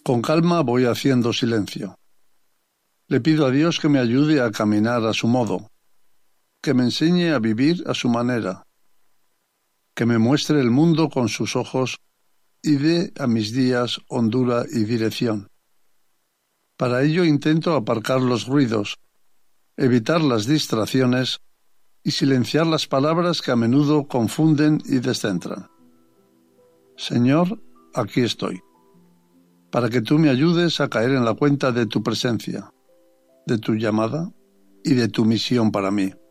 Con calma voy haciendo silencio. Le pido a Dios que me ayude a caminar a su modo, que me enseñe a vivir a su manera, que me muestre el mundo con sus ojos y dé a mis días hondura y dirección. Para ello intento aparcar los ruidos, evitar las distracciones y silenciar las palabras que a menudo confunden y descentran. Señor, aquí estoy, para que tú me ayudes a caer en la cuenta de tu presencia, de tu llamada y de tu misión para mí.